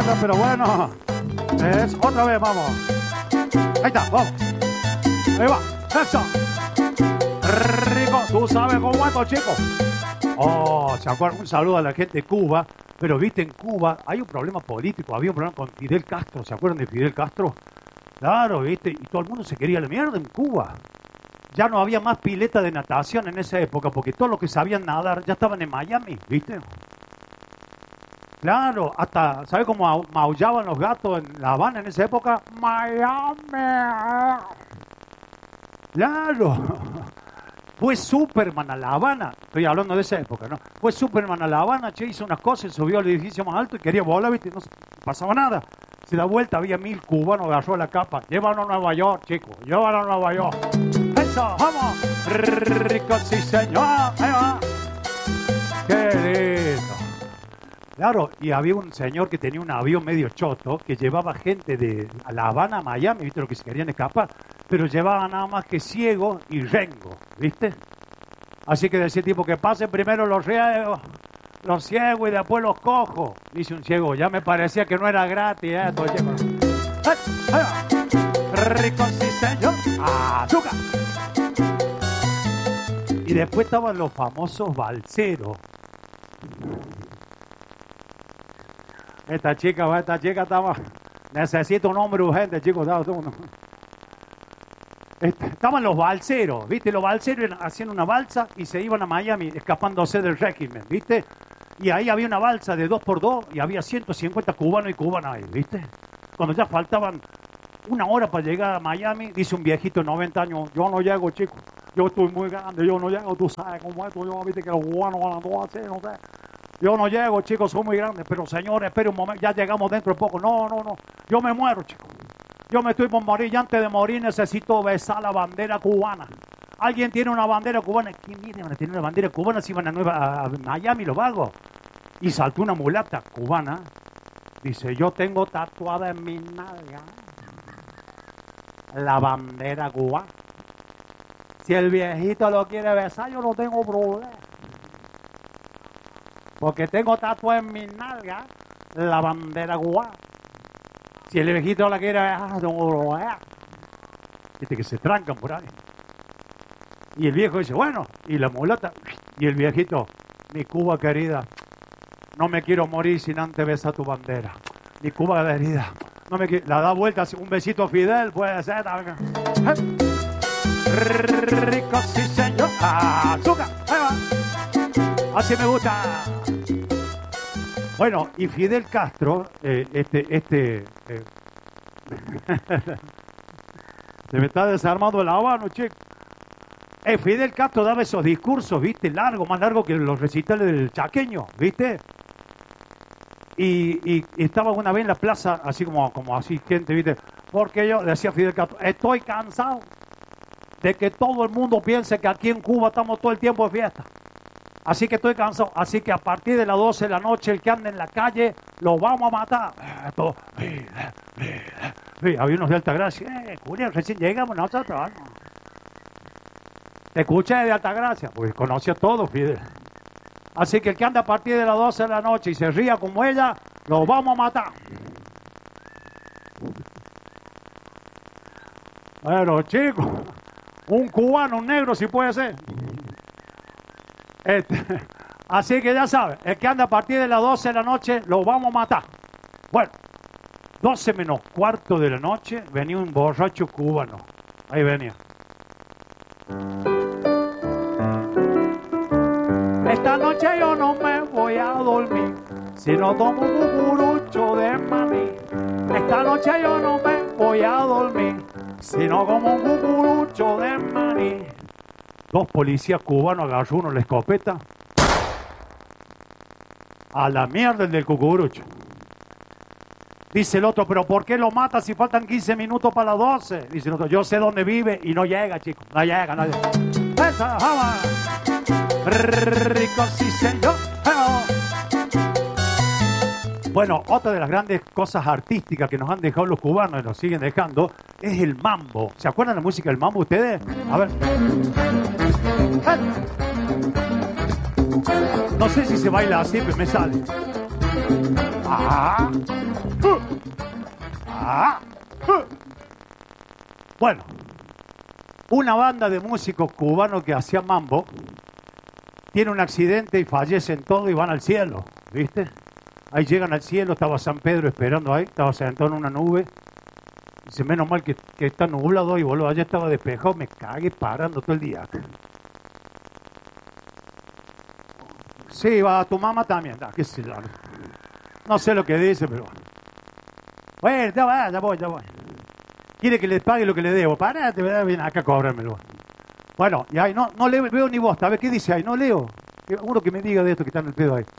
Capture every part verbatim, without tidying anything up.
tremendo, pero bueno. Es otra vez, vamos. Ahí está, vamos. Ahí va, eso. Rico, tú sabes cómo es, chico. Oh, ¿se acuerdan? Un saludo a la gente de Cuba. Pero viste, en Cuba hay un problema político. Había un problema con Fidel Castro. ¿Se acuerdan de Fidel Castro? Claro, viste. Y todo el mundo se quería la mierda en Cuba. Ya no había más pileta de natación en esa época, porque todos los que sabían nadar ya estaban en Miami, ¿viste? Claro, hasta, ¿sabes cómo maullaban los gatos en La Habana en esa época? Miami. Claro. Fue Superman a La Habana, estoy hablando de esa época, ¿no? Fue Superman a La Habana, che, hizo unas cosas, subió al edificio más alto y quería volar, ¿viste? No pasaba nada. Se da vuelta, había mil cubanos, agarró la capa. Llévanos a Nueva York, chicos, llévanos a Nueva York. ¡Eso, vamos! ¡Rico, sí, señor! ¡Ahí va! ¡Qué lindo! Claro, y había un señor que tenía un avión medio choto que llevaba gente de La Habana a Miami, ¿viste? Lo que se querían escapar, pero llevaba nada más que ciego y rengo, ¿viste? Así que decía tipo que pasen primero los ciegos, los ciegos y después los cojos. Dice un ciego, ya me parecía que no era gratis, ¿eh? Todo ciego. ¡Ay, ahí va! Rico, sí, señor. ¡Azúcar! Y después estaban los famosos balseros. Esta chica, esta chica estaba... Necesito un hombre urgente, chicos. Estaban los balseros, ¿viste? Los balseros hacían una balsa y se iban a Miami escapándose del régimen, ¿viste? Y ahí había una balsa de dos por dos y había ciento cincuenta cubanos y cubanas ahí, ¿viste? Cuando ya faltaban una hora para llegar a Miami, dice un viejito de noventa años, yo no llego, chicos. Yo estoy muy grande, yo no llego, tú sabes cómo es, yo, viste que los cubanos van a todo hacer, no sé. Yo no llego, chicos, soy muy grande, pero señores, espere un momento, ya llegamos dentro de poco. No, no, no, yo me muero, chicos. Yo me estoy por morir y antes de morir necesito besar la bandera cubana. ¿Alguien tiene una bandera cubana? ¿Quién viene a tener una bandera cubana si van a, Nueva, a Miami los vagos? Y saltó una mulata cubana. Dice, yo tengo tatuada en mi nalga la bandera cubana. Si el viejito lo quiere besar, yo no tengo problema. Porque tengo tatuada en mi nalga la bandera cubana. Si el viejito la quiere besar, no lo vea. Viste que se trancan por ahí. Y el viejo dice, bueno, y la mulata, y el viejito, mi Cuba querida, no me quiero morir sin antes besar tu bandera. Mi Cuba querida, no me quiero, la da vuelta, un besito a Fidel, puede ser. Rico, sí señor, azúcar, ahí va. Así me gusta. Bueno, y Fidel Castro, eh, este, este, eh, se me está desarmando el habano, chico. Eh, Fidel Castro daba esos discursos, ¿viste? Largo, más largo que los recitales del chaqueño, ¿viste? Y, y, y estaba una vez en la plaza, así como, como así, gente, ¿viste? Porque yo, decía Fidel Castro, estoy cansado de que todo el mundo piense que aquí en Cuba estamos todo el tiempo de fiesta. Así que estoy cansado. Así que a partir de las doce de la noche, el que anda en la calle, lo vamos a matar. Todo. Había unos de Altagracia. Eh, Julián, recién llegamos nosotros. ¿No? Te escuché de Altagracia. Pues conocía todo, Fidel. Así que el que anda a partir de las doce de la noche y se ría como ella, lo vamos a matar. Bueno, chicos, un cubano, un negro, si puede ser. Este, así que ya saben, el que anda a partir de las doce de la noche, lo vamos a matar. Bueno, doce menos cuarto de la noche, venía un borracho cubano. Ahí venía. Esta noche yo no me voy a dormir si no tomo un cucurucho de maní. Esta noche yo no me voy a dormir si no como un cucurucho de maní. Dos policías cubanos agarró uno la escopeta. A la mierda el del cucurucho. Dice el otro, pero ¿por qué lo mata si faltan quince minutos para las doce? Dice el otro, yo sé dónde vive y no llega, chicos. No llega, no llega. ¡Esa, java! Rico, sí, señor. Bueno, otra de las grandes cosas artísticas que nos han dejado los cubanos y nos siguen dejando es el mambo. ¿Se acuerdan de la música del mambo ustedes? A ver. No sé si se baila así, pero me sale. Ah, Ah. Bueno, una banda de músicos cubanos que hacía mambo tiene un accidente y fallecen todos y van al cielo, ¿viste? Ahí llegan al cielo, estaba San Pedro esperando ahí, estaba sentado en una nube. Dice, menos mal que, que está nublado y boludo, allá estaba despejado, me cagué parando todo el día. Sí, va, tu mamá también, da, qué sé yo. No sé lo que dice, pero... Bueno, ya va, ya voy, ya voy. Quiere que le pague lo que le debo. Parate, ven acá a cobrármelo. Bueno, y ahí no, no le veo ni vos, ¿sabes qué dice ahí? No leo. Uno que me diga de esto que está en el pedo ahí.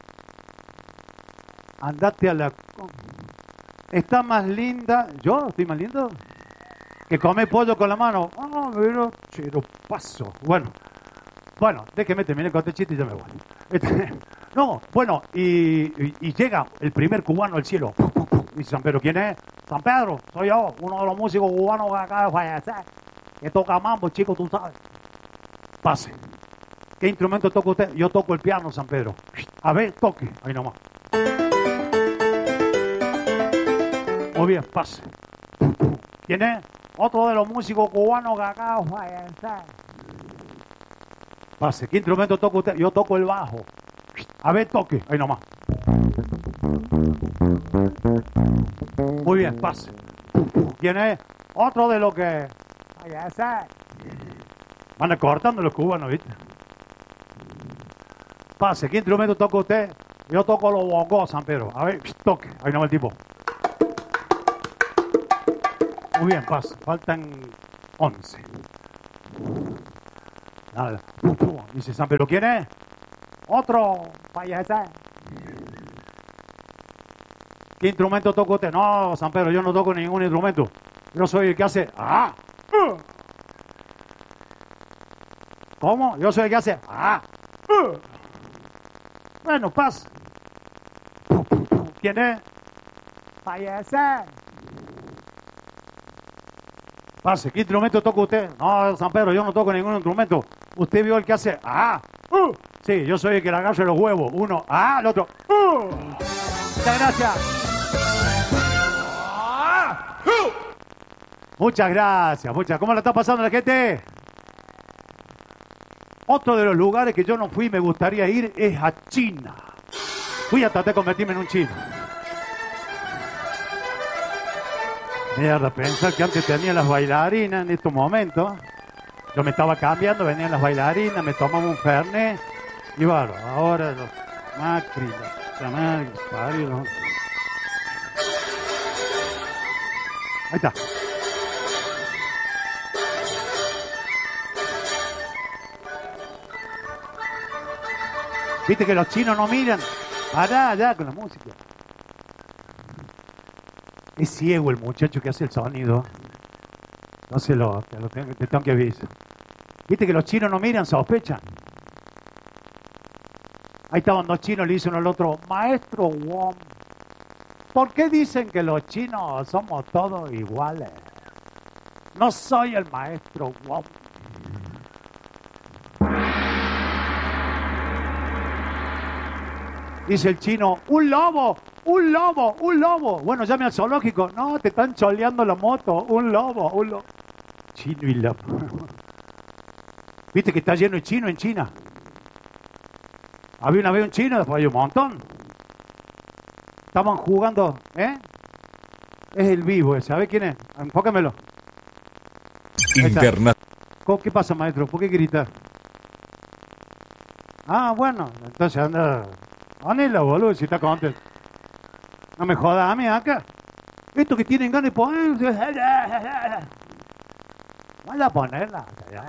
Andate a la... Está más linda... ¿Yo? ¿Estoy más lindo? Que come pollo con la mano. Ah, pero... Chero paso. Bueno. Bueno, déjeme terminar con este chiste y ya me voy. Este, no, bueno, y, y, y llega el primer cubano al cielo. Dice San Pedro, ¿quién es? San Pedro, soy yo, uno de los músicos cubanos que acaba de fallecer. Que toca mambo, chico, tú sabes. Pase. ¿Qué instrumento toca usted? Yo toco el piano, San Pedro. A ver, toque. Ahí nomás. Muy bien, pase. ¿Quién es? Otro de los músicos cubanos que acaba de fallecer. Pase. ¿Qué instrumento toca usted? Yo toco el bajo. A ver, toque. Ahí nomás. Muy bien, pase. ¿Quién es? Otro de los que... fallecer. Van cortando los cubanos, ¿viste? Pase. ¿Qué instrumento toca usted? Yo toco los bongos, San Pedro. A ver, toque. Ahí nomás el tipo. Muy bien, pase. Faltan once. Nada. Dice San Pedro, ¿quién es? Otro payaso. ¿Qué instrumento toca usted? No, San Pedro, yo no toco ningún instrumento. Yo soy el que hace... ¡Ah! Uh. ¿Cómo? Yo soy el que hace... ¡Ah! Uh. Bueno, paz. ¿Quién es? Payaso. Pase, ¿qué instrumento toca usted? No, San Pedro, yo no toco ningún instrumento. Usted vio el que hace... ¡Ah! Uh. Sí, yo soy el que le agarra los huevos. Uno, ¡ah! El otro, ¡uh! Muchas gracias. ¡Ah! ¡Uh! Muchas gracias, muchas. ¿Cómo la está pasando la gente? Otro de los lugares que yo no fui y me gustaría ir es a China. Fui a tratar de convertirme en un chino. Mierda, pensar que antes tenía las bailarinas en estos momentos. Yo me estaba cambiando, venían las bailarinas, me tomaba un fernet. Y bueno, ahora los Macri, los Chamar, los Pari, los... Ahí está. Viste que los chinos no miran. Pará allá con la música. Es ciego el muchacho que hace el sonido. No se lo, te, lo tengo, te tengo que avisar. Viste que los chinos no miran, sospechan. Ahí estaban dos chinos, le dicen al otro, maestro Wong, ¿por qué dicen que los chinos somos todos iguales? No soy el maestro Wong. Dice el chino, un lobo, un lobo, un lobo. Bueno, llame al zoológico. No, te están choleando la moto. Un lobo, un lobo. Chino y lobo. ¿Viste que está lleno de chino en China? Había una vez un chino, después hay un montón. Estaban jugando, ¿eh? Es el vivo, ¿sabe quién es? Enfócamelo. Interna. ¿Qué pasa, maestro? ¿Por qué gritas? Ah, bueno, entonces anda... Anela, boludo, si está contento. No me jodas a mí acá. Esto que tienen ganas de poner... Vaya a ponerla.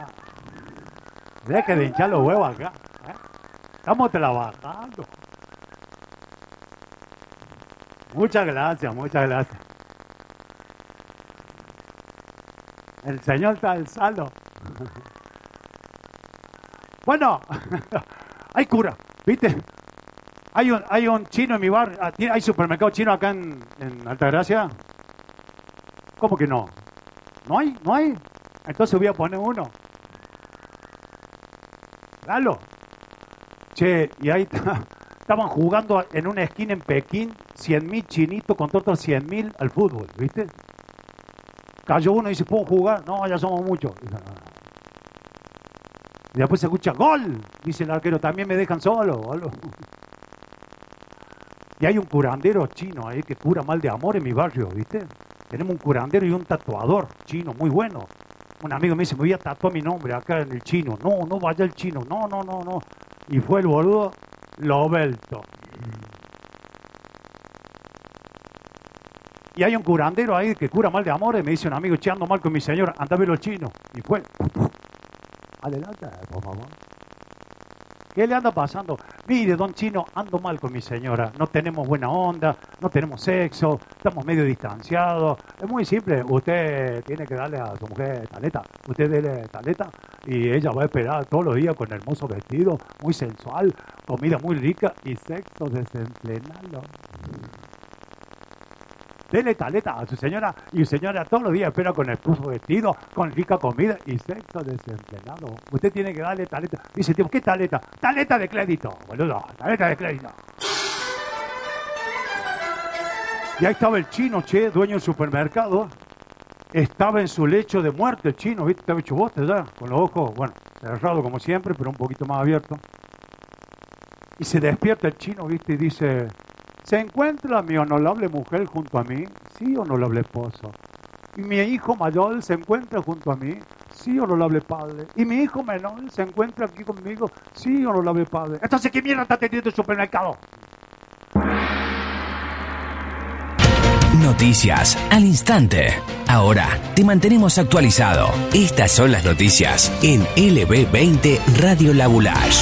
Deja de hinchar los huevos acá. ¿eh? Estamos trabajando. Muchas gracias, muchas gracias. El señor está al saldo. Bueno, hay cura, ¿viste? Hay un, hay un chino en mi bar, hay supermercado chino acá en, en Altagracia. ¿Cómo que no? ¿No hay? ¿No hay? Entonces voy a poner uno. Dalo. Che, y ahí está, estaban jugando en una esquina en Pekín cien mil chinitos contra otros cien mil al fútbol, ¿viste? Cayó uno y dice, ¿puedo jugar? No, ya somos muchos. Y después se escucha, ¡gol! Dice el arquero, ¿también me dejan solo? ¿Algo? Y hay un curandero chino ahí que cura mal de amor en mi barrio, ¿viste? Tenemos un curandero y un tatuador chino muy bueno. Un amigo me dice, me voy a tatuar mi nombre acá en el chino. No, no vaya el chino. No, no, no, no. Y fue el boludo Lobelto. Y hay un curandero ahí que cura mal de amor y me dice un amigo, che, ando mal con mi señora, anda a verlo al chino. Y fue, adelante, por favor. ¿Qué le anda pasando? Mire, don Chino, ando mal con mi señora. No tenemos buena onda, no tenemos sexo, estamos medio distanciados. Es muy simple. Usted tiene que darle a su mujer taleta. Usted dele taleta y ella va a esperar todos los días con hermoso vestido, muy sensual, comida muy rica y sexo desenfrenado. Dele taleta a su señora y su señora todos los días espera con el hermoso vestido, con rica comida y sexo desenfrenado. Usted tiene que darle taleta. Dice, tío, ¿qué taleta? Taleta de crédito, boludo, taleta de crédito. Y ahí estaba el chino, che, dueño del supermercado. Estaba en su lecho de muerte el chino, ¿viste? Estaba hecho boste ya, con los ojos, bueno, cerrado como siempre, pero un poquito más abierto. Y se despierta el chino, ¿viste? Y dice... ¿Se encuentra mi honorable mujer junto a mí? Sí, honorable esposo. ¿Y mi hijo mayor se encuentra junto a mí? Sí, honorable padre. ¿Y mi hijo menor se encuentra aquí conmigo? Sí, honorable padre. Entonces, ¿qué mierda está teniendo el supermercado? Noticias al instante. Ahora te mantenemos actualizado. Estas son las noticias en L B veinte Radio La Boulage.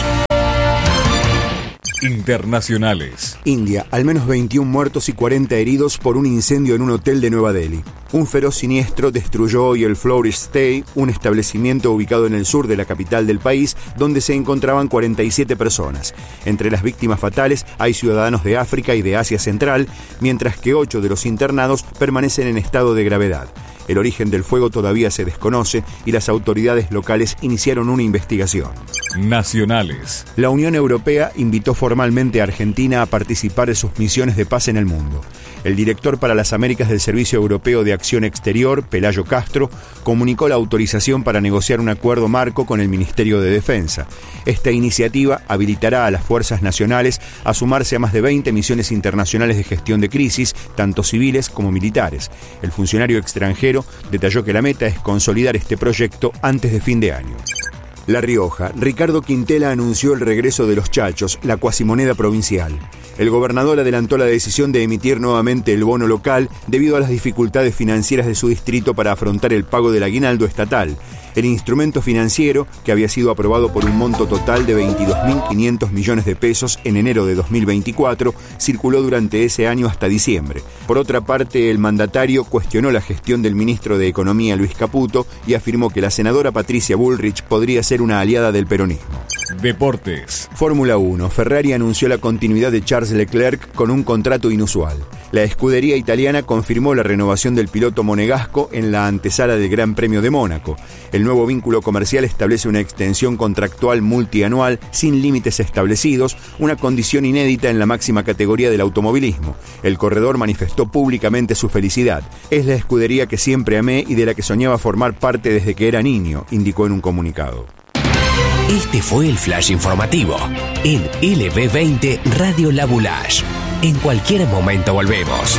Internacionales. India, al menos veintiún muertos y cuarenta heridos por un incendio en un hotel de Nueva Delhi. Un feroz siniestro destruyó hoy el Flourish Stay, un establecimiento ubicado en el sur de la capital del país, donde se encontraban cuarenta y siete personas. Entre las víctimas fatales hay ciudadanos de África y de Asia Central, mientras que ocho de los internados permanecen en estado de gravedad. El origen del fuego todavía se desconoce y las autoridades locales iniciaron una investigación. Nacionales. La Unión Europea invitó formalmente a Argentina a participar de sus misiones de paz en el mundo. El director para las Américas del Servicio Europeo de Acción Exterior, Pelayo Castro, comunicó la autorización para negociar un acuerdo marco con el Ministerio de Defensa. Esta iniciativa habilitará a las fuerzas nacionales a sumarse a más de veinte misiones internacionales de gestión de crisis, tanto civiles como militares. El funcionario extranjero detalló que la meta es consolidar este proyecto antes de fin de año. La Rioja. Ricardo Quintela anunció el regreso de los chachos, la cuasimoneda provincial. El gobernador adelantó la decisión de emitir nuevamente el bono local debido a las dificultades financieras de su distrito para afrontar el pago del aguinaldo estatal. El instrumento financiero, que había sido aprobado por un monto total de veintidós mil quinientos millones de pesos en enero de dos mil veinticuatro, circuló durante ese año hasta diciembre. Por otra parte, el mandatario cuestionó la gestión del ministro de Economía Luis Caputo y afirmó que la senadora Patricia Bullrich podría ser una aliada del peronismo. Deportes. Fórmula uno. Ferrari anunció la continuidad de Charles Leclerc con un contrato inusual. La escudería italiana confirmó la renovación del piloto monegasco en la antesala del Gran Premio de Mónaco. El nuevo vínculo comercial establece una extensión contractual multianual sin límites establecidos, una condición inédita en la máxima categoría del automovilismo. El corredor manifestó públicamente su felicidad. Es la escudería que siempre amé y de la que soñaba formar parte desde que era niño, indicó en un comunicado. Este fue el flash informativo en L B veinte Radio La Boulage. En cualquier momento volvemos.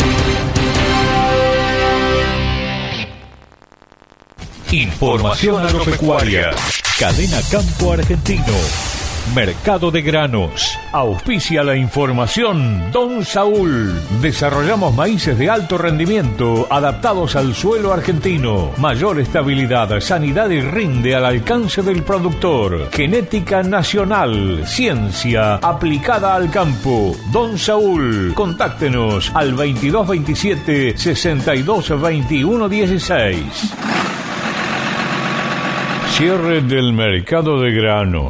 Información agropecuaria. Cadena Campo Argentino. Mercado de granos. Auspicia la información Don Saúl. Desarrollamos maíces de alto rendimiento adaptados al suelo argentino. Mayor estabilidad, sanidad y rinde al alcance del productor. Genética nacional. Ciencia aplicada al campo. Don Saúl. Contáctenos al veintidós veintisiete sesenta y dos veintiuno dieciséis. Cierre del mercado de granos.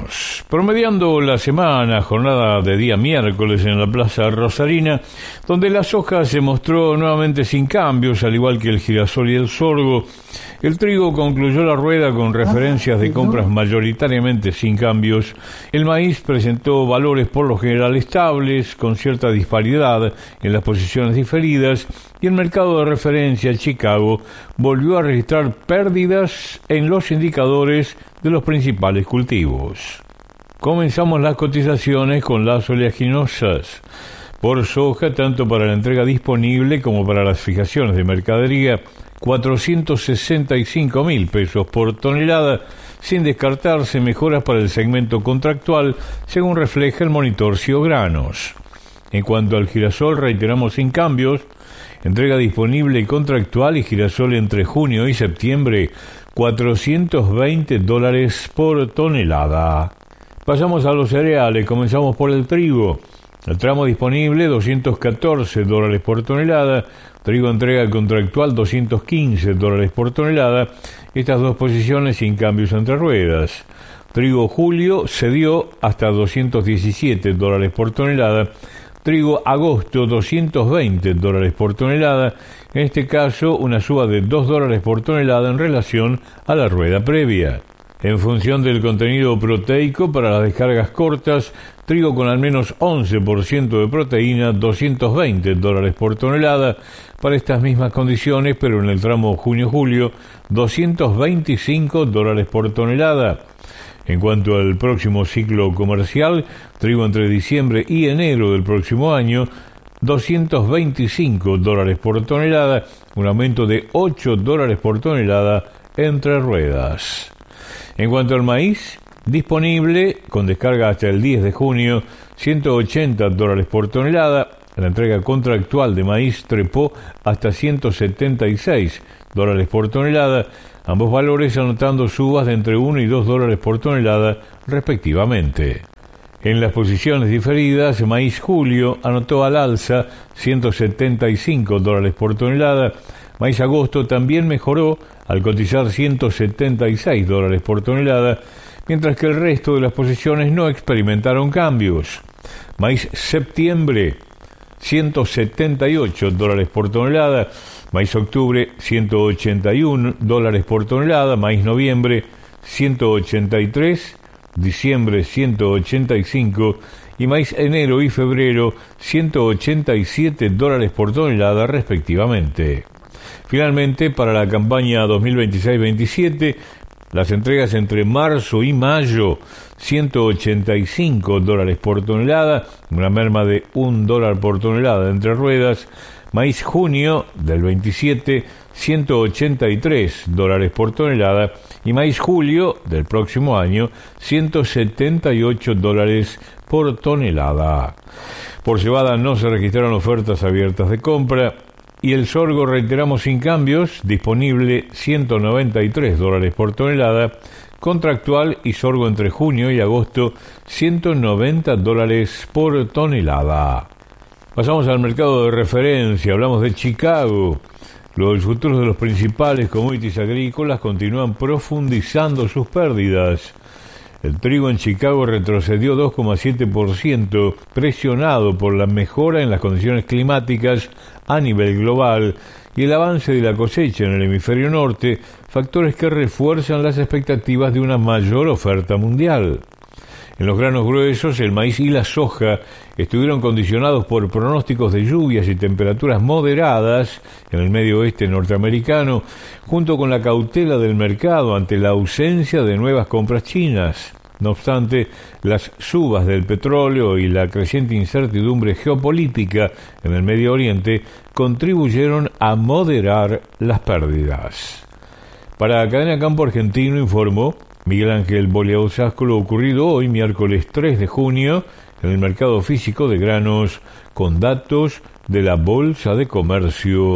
Promediando la semana, jornada de día miércoles en la Plaza Rosarina, donde la soja se mostró nuevamente sin cambios, al igual que el girasol y el sorgo. El trigo concluyó la rueda con referencias de compras mayoritariamente sin cambios. El maíz presentó valores por lo general estables, con cierta disparidad en las posiciones diferidas, y el mercado de referencia, Chicago, volvió a registrar pérdidas en los indicadores de los principales cultivos. Comenzamos las cotizaciones con las oleaginosas. Por soja, tanto para la entrega disponible como para las fijaciones de mercadería, cuatrocientos sesenta y cinco mil pesos por tonelada, sin descartarse mejoras para el segmento contractual, según refleja el monitor Ciogranos. En cuanto al girasol, reiteramos sin cambios, entrega disponible y contractual y girasol entre junio y septiembre, cuatrocientos veinte dólares por tonelada. Pasamos a los cereales, comenzamos por el trigo. El tramo disponible, doscientos catorce dólares por tonelada, trigo entrega contractual, doscientos quince dólares por tonelada, estas dos posiciones sin cambios entre ruedas. Trigo julio cedió hasta doscientos diecisiete dólares por tonelada, trigo agosto, doscientos veinte dólares por tonelada, en este caso una suba de dos dólares por tonelada en relación a la rueda previa. En función del contenido proteico para las descargas cortas, trigo con al menos once por ciento de proteína, doscientos veinte dólares por tonelada. Para estas mismas condiciones, pero en el tramo junio-julio, doscientos veinticinco dólares por tonelada. En cuanto al próximo ciclo comercial, trigo entre diciembre y enero del próximo año, doscientos veinticinco dólares por tonelada, un aumento de ocho dólares por tonelada entre ruedas. En cuanto al maíz, disponible con descarga hasta el diez de junio, ciento ochenta dólares por tonelada. La entrega contractual de maíz trepó hasta ciento setenta y seis dólares por tonelada, ambos valores anotando subas de entre uno y dos dólares por tonelada respectivamente. En las posiciones diferidas, maíz julio anotó al alza ciento setenta y cinco dólares por tonelada, maíz agosto también mejoró al cotizar ciento setenta y seis dólares por tonelada, mientras que el resto de las posiciones no experimentaron cambios. Maíz septiembre, ciento setenta y ocho dólares por tonelada, maíz octubre, ciento ochenta y uno dólares por tonelada, maíz noviembre, ciento ochenta y tres, diciembre, ciento ochenta y cinco, y maíz enero y febrero, ciento ochenta y siete dólares por tonelada respectivamente. Finalmente, para la campaña dos mil veintiséis veintisiete, las entregas entre marzo y mayo, ciento ochenta y cinco dólares por tonelada, una merma de un dólar por tonelada entre ruedas. Maíz junio del veintisiete, ciento ochenta y tres dólares por tonelada, y maíz julio del próximo año, ciento setenta y ocho dólares por tonelada. Por cebada no se registraron ofertas abiertas de compra. Y el sorgo, reiteramos sin cambios, disponible ciento noventa y tres dólares por tonelada, contractual y sorgo entre junio y agosto, ciento noventa dólares por tonelada. Pasamos al mercado de referencia, hablamos de Chicago. Los futuros de los principales commodities agrícolas continúan profundizando sus pérdidas. El trigo en Chicago retrocedió dos coma siete por ciento, presionado por la mejora en las condiciones climáticas a nivel global y el avance de la cosecha en el hemisferio norte, factores que refuerzan las expectativas de una mayor oferta mundial. En los granos gruesos, el maíz y la soja estuvieron condicionados por pronósticos de lluvias y temperaturas moderadas en el medio oeste norteamericano, junto con la cautela del mercado ante la ausencia de nuevas compras chinas. No obstante, las subas del petróleo y la creciente incertidumbre geopolítica en el Medio Oriente contribuyeron a moderar las pérdidas. Para Cadena Campo Argentino informó Miguel Ángel Boliausasco lo ocurrido hoy, miércoles tres de junio, en el mercado físico de granos, con datos de la Bolsa de Comercio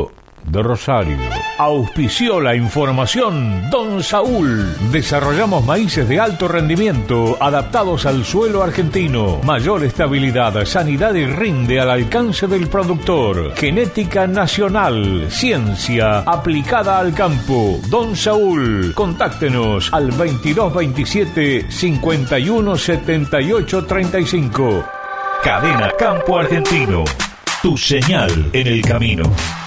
de Rosario. Auspició la información Don Saúl. Desarrollamos maíces de alto rendimiento adaptados al suelo argentino. Mayor estabilidad, sanidad y rinde al alcance del productor. Genética nacional, ciencia aplicada al campo. Don Saúl, contáctenos al veintidós veintisiete cincuenta y uno setenta y ocho treinta y cinco. Cadena Campo Argentino, tu señal en el camino.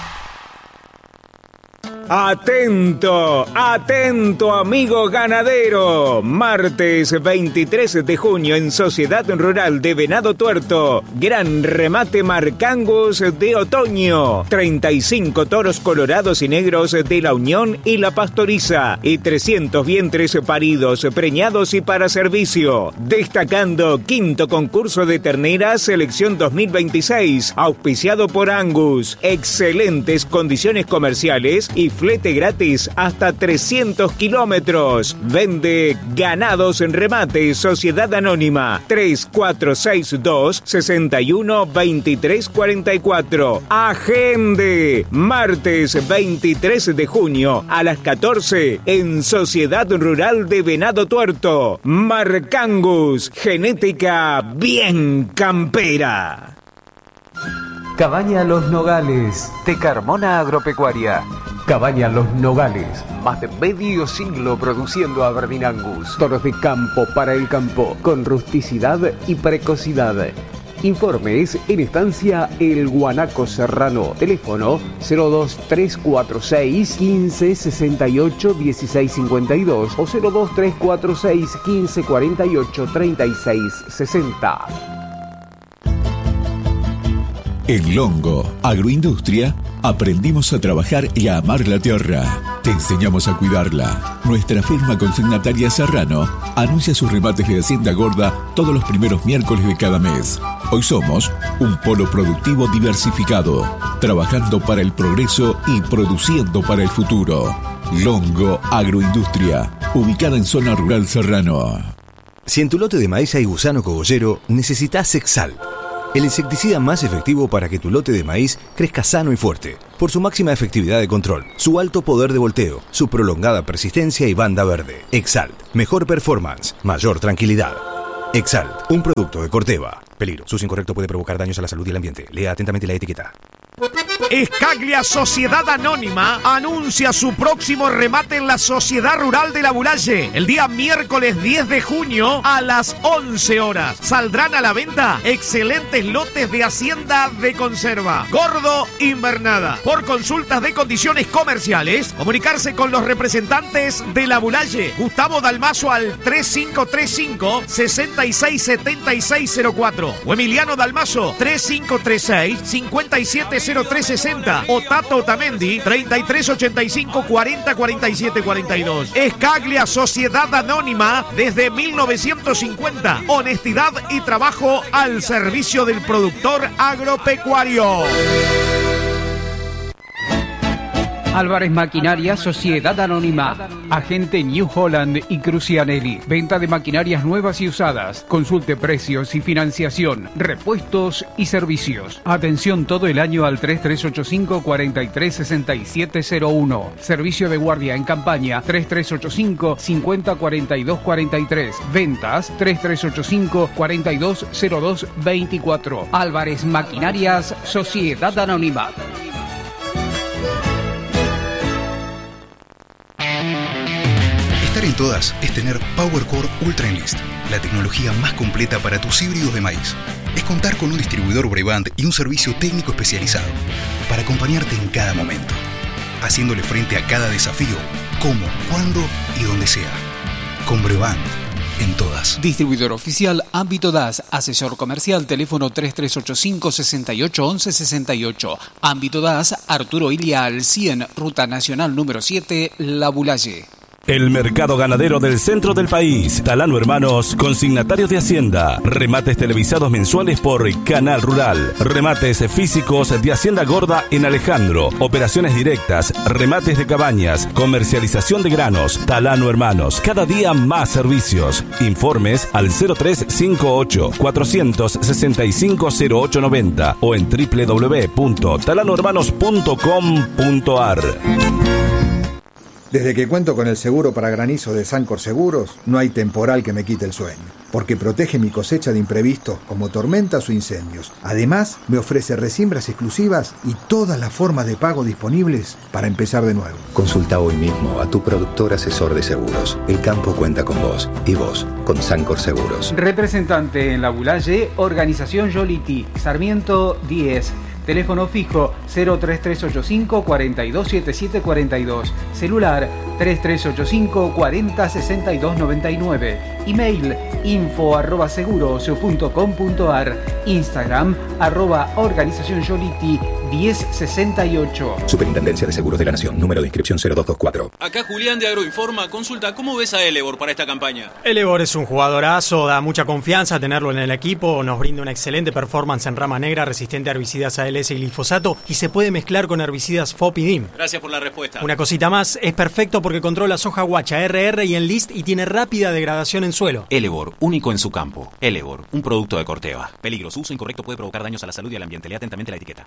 Atento, atento amigo ganadero. Martes veintitrés de junio en Sociedad Rural de Venado Tuerto. Gran remate Marcangus de otoño. treinta y cinco toros colorados y negros de la Unión y la Pastoriza. Y trescientos vientres paridos, preñados y para servicio. Destacando quinto concurso de terneras selección dos mil veintiséis. Auspiciado por Angus. Excelentes condiciones comerciales y flete gratis hasta trescientos kilómetros. Vende Ganados en Remate, Sociedad Anónima. tres cuatro seis dos, seis uno dos tres cuatro cuatro. Agende. Martes veintitrés de junio a las catorce en Sociedad Rural de Venado Tuerto. Marcangus. Genética bien campera. Cabaña Los Nogales, de Carmona Agropecuaria. Cabaña Los Nogales, más de medio siglo produciendo Aberdeen Angus. Toros de campo para el campo, con rusticidad y precocidad. Informes en estancia El Guanaco Serrano. Teléfono cero dos tres cuatro seis, quince sesenta y ocho, dieciséis cincuenta y dos o cero dos tres cuatro seis, quince cuarenta y ocho, treinta y seis sesenta. En Longo Agroindustria aprendimos a trabajar y a amar la tierra. Te enseñamos a cuidarla. Nuestra firma consignataria Serrano anuncia sus remates de Hacienda Gorda todos los primeros miércoles de cada mes. Hoy somos un polo productivo diversificado, trabajando para el progreso y produciendo para el futuro. Longo Agroindustria, ubicada en zona rural Serrano. Si en tu lote de maíz hay gusano cogollero, necesitas Exalt, el insecticida más efectivo para que tu lote de maíz crezca sano y fuerte, por su máxima efectividad de control, su alto poder de volteo, su prolongada persistencia y banda verde. Exalt, mejor performance, mayor tranquilidad. Exalt, un producto de Corteva. Peligro, su uso incorrecto puede provocar daños a la salud y el ambiente. Lea atentamente la etiqueta. Escaglia Sociedad Anónima anuncia su próximo remate en la Sociedad Rural de La Bulaye el día miércoles diez de junio a las once horas. Saldrán a la venta excelentes lotes de hacienda de conserva, gordo invernada. Por consultas de condiciones comerciales, comunicarse con los representantes de La Bulaye. Gustavo Dalmazo al tres cinco tres cinco, seis seis siete seis cero cuatro o Emiliano Dalmazo tres cinco tres seis, cinco siete cero tres sesenta o Tato Otamendi treinta y tres ochenta y cinco cuarenta cuarenta y siete cuarenta y dos. Escaglia Sociedad Anónima desde mil novecientos cincuenta. Honestidad y trabajo al servicio del productor agropecuario. Álvarez Maquinaria Sociedad Anónima. Agente New Holland y Crucianelli. Venta de maquinarias nuevas y usadas. Consulte precios y financiación. Repuestos y servicios. Atención todo el año al tres tres ocho cinco, cuatro tres seis siete cero uno. Servicio de guardia en campaña tres tres ocho cinco, cincuenta cuarenta y dos cuarenta y tres. Ventas tres tres ocho cinco, cuarenta y dos cero dos veinticuatro. Álvarez Maquinarias Sociedad Anónima. Estar en todas es tener PowerCore Ultra Enlist, la tecnología más completa para tus híbridos de maíz. Es contar con un distribuidor Brevant y un servicio técnico especializado para acompañarte en cada momento, haciéndole frente a cada desafío, como, cuándo y donde sea. Con Brevant, en todas. Distribuidor oficial Ámbito D A S, asesor comercial, teléfono tres tres ocho cinco, seis ocho once sesenta y ocho. Ámbito D A S, Arturo Ilia al cien, Ruta Nacional número siete, La Bulaye. El mercado ganadero del centro del país. Talano Hermanos, consignatarios de Hacienda. Remates televisados mensuales por Canal Rural. Remates físicos de Hacienda Gorda en Alejandro. Operaciones directas, remates de cabañas, comercialización de granos. Talano Hermanos, cada día más servicios. Informes al cero tres cinco ocho, cuatro seis cinco, cero ocho nueve cero o en doble u doble u doble u punto talano hermanos punto com punto a r. Desde que cuento con el seguro para granizo de Sancor Seguros, no hay temporal que me quite el sueño, porque protege mi cosecha de imprevistos como tormentas o incendios. Además, me ofrece resiembras exclusivas y todas las formas de pago disponibles para empezar de nuevo. Consulta hoy mismo a tu productor asesor de seguros. El campo cuenta con vos y vos con Sancor Seguros. Representante en La Bulaye, Organización Yoliti, Sarmiento diez. Teléfono fijo cero tres tres ocho cinco, cuatro dos siete siete cuatro dos. Celular tres tres ocho cinco, cuatro cero seis dos nueve nueve. Email info arroba seguros punto com punto a r. Instagram arroba organización Yoliti diez sesenta y ocho. Superintendencia de Seguros de la Nación. Número de inscripción cero dos dos cuatro. Acá Julián de Agroinforma. Consulta, ¿cómo ves a Elevor para esta campaña? Elevor es un jugadorazo, da mucha confianza tenerlo en el equipo, nos brinda una excelente performance en rama negra, resistente a herbicidas A L S y glifosato y se puede mezclar con herbicidas F O P y D I M. Gracias por la respuesta. Una cosita más, es perfecto porque controla soja guacha, R R y Enlist y tiene rápida degradación en suelo. Elevor, único en su campo. Elevor, un producto de Corteva. Peligro, su uso incorrecto puede provocar daños a la salud y al ambiente. Lea atentamente la etiqueta.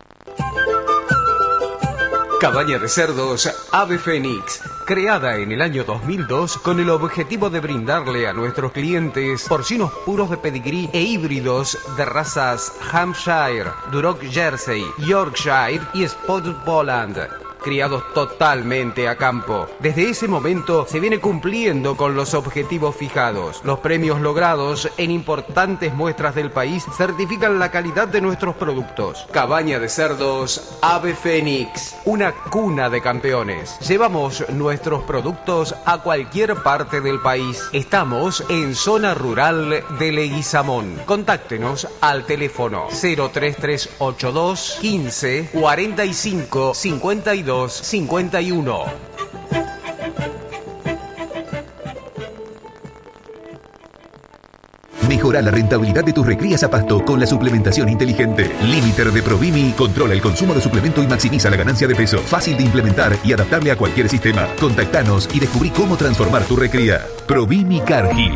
Cabaña de cerdos Ave Fénix, creada en el año dos mil dos con el objetivo de brindarle a nuestros clientes porcinos puros de pedigrí e híbridos de razas Hampshire, Duroc Jersey, Yorkshire y Spotted Poland, criados totalmente a campo. Desde ese momento se viene cumpliendo con los objetivos fijados. Los premios logrados en importantes muestras del país certifican la calidad de nuestros productos. Cabaña de cerdos Ave Fénix, una cuna de campeones. Llevamos nuestros productos a cualquier parte del país. Estamos en zona rural de Leguizamón. Contáctenos al teléfono cero tres tres ocho dos quince cuarenta y cinco cincuenta y dos cincuenta y uno. Mejora la rentabilidad de tus recrías a pasto con la suplementación inteligente. Limiter de Provimi controla el consumo de suplemento y maximiza la ganancia de peso. Fácil de implementar y adaptable a cualquier sistema. Contactanos y descubrí cómo transformar tu recría. Provimi Cargill.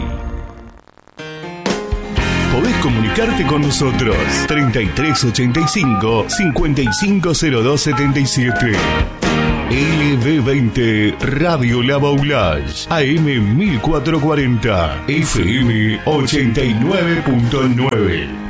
Podés comunicarte con nosotros. treinta y tres ochenta y cinco, cincuenta y cinco cero dos setenta y siete. L B veinte Radio La Baulage, A M mil cuatrocientos cuarenta, F M ochenta y nueve punto nueve.